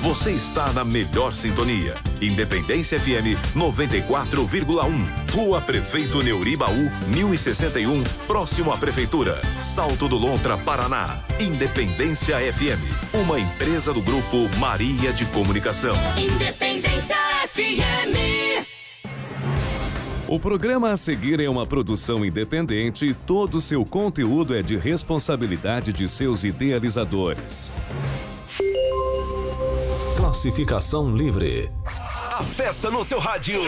Você está na melhor sintonia. Independência FM 94,1. Rua Prefeito Neuribaú, 1061, próximo à Prefeitura. Salto do Lontra, Paraná. Independência FM, uma empresa do Grupo Maria de Comunicação. Independência FM. O programa a seguir é uma produção independente e todo seu conteúdo é de responsabilidade de seus idealizadores. Classificação livre. A festa no seu rádio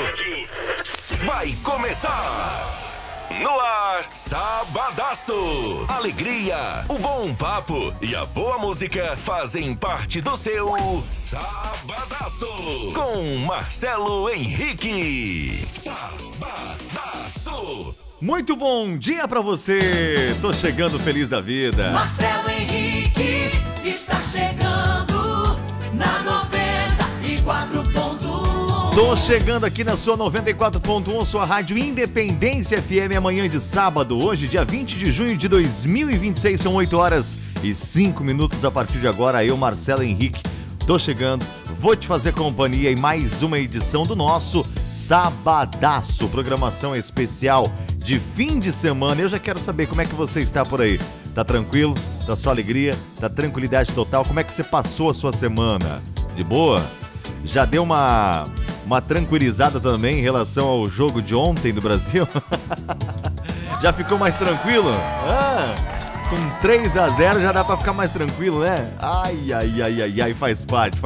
vai começar. No ar, Sabadaço. Alegria, o bom papo e a boa música fazem parte do seu Sabadaço. Com Marcelo Henrique. Sabadaço. Muito bom dia pra você. Tô chegando feliz da vida. Marcelo Henrique está chegando na 94.1. Tô chegando aqui na sua 94.1, sua rádio Independência FM, amanhã de sábado, hoje, dia 20 de junho de 2026, são 8 horas e 5 minutos a partir de agora. Eu, Marcelo Henrique, tô chegando, vou te fazer companhia em mais uma edição do nosso Sabadaço, programação especial de fim de semana. Eu já quero saber como é que você está por aí. Tá tranquilo? Tá só alegria? Tá tranquilidade total? Como é que você passou a sua semana? De boa? Já deu uma tranquilizada também em relação ao jogo de ontem do Brasil? Já ficou mais tranquilo? Com 3-0 já dá pra ficar mais tranquilo, né? Ai, faz parte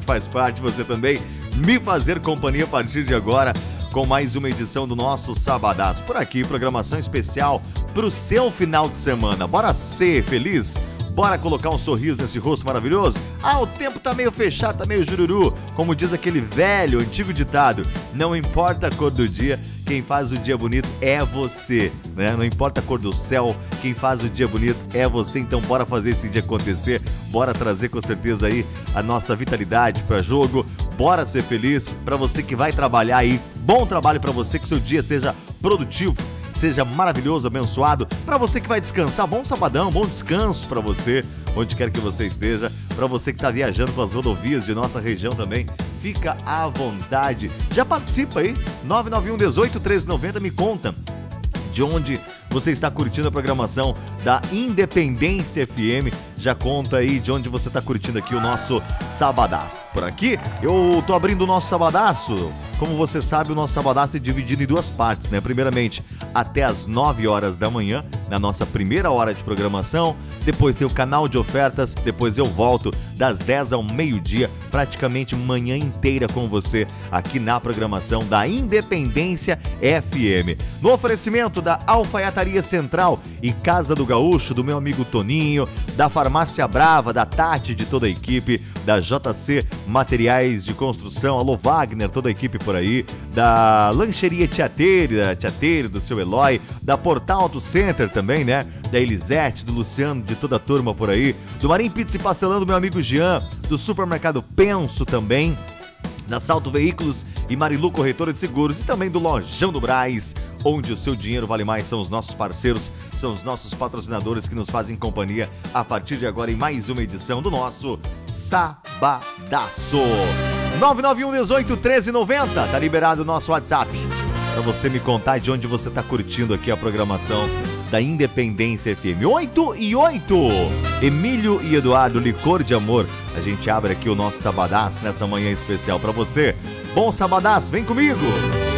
você também me fazer companhia a partir de agora com mais uma edição do nosso Sabadaço. Por aqui, programação especial pro seu final de semana. Bora ser feliz? Bora colocar um sorriso nesse rosto maravilhoso? O tempo tá meio fechado, tá meio jururu. Como diz aquele velho, antigo ditado, não importa a cor do dia, quem faz o dia bonito é você, né? Não importa a cor do céu, quem faz o dia bonito é você. Então bora fazer esse dia acontecer, bora trazer com certeza aí a nossa vitalidade pra jogo, bora ser feliz. Pra você que vai trabalhar aí, bom trabalho pra você, que seu dia seja produtivo, seja maravilhoso, abençoado. Para você que vai descansar, bom sabadão, bom descanso para você, onde quer que você esteja. Para você que está viajando pelas rodovias de nossa região também, fica à vontade. Já participa aí, 991-18-1390, me conta de onde você está curtindo a programação da Independência FM. Já conta aí de onde você está curtindo aqui o nosso Sabadaço. Por aqui, eu tô abrindo o nosso Sabadaço. Como você sabe, o nosso Sabadaço é dividido em duas partes, né? Primeiramente, até as 9 horas da manhã, na nossa primeira hora de programação. Depois tem o canal de ofertas. Depois eu volto das 10 ao meio-dia, praticamente manhã inteira com você aqui na programação da Independência FM. No oferecimento da Alfaiataria Central e Casa do Gaúcho, do meu amigo Toninho, da Farmácia Brava, da Tati, de toda a equipe, da JC Materiais de Construção, alô Wagner, toda a equipe por aí, da Lancheria Tiateiro, do seu Eloy, da Portal Auto Center também, né? Da Elisete, do Luciano, de toda a turma por aí, do Marim Pizza e Pastelão, do meu amigo Jean, do Supermercado Penso também, da Salto Veículos e Marilu Corretora de Seguros e também do Lojão do Brás, onde o seu dinheiro vale mais. São os nossos parceiros, são os nossos patrocinadores que nos fazem companhia a partir de agora em mais uma edição do nosso Sabadaço. 991-18-1390, tá liberado o nosso WhatsApp para você me contar de onde você tá curtindo aqui a programação da Independência FM. 8:08. Emílio e Eduardo, Licor de Amor. A gente abre aqui o nosso Sabadaço nessa manhã especial para você. Bom Sabadaço, vem comigo!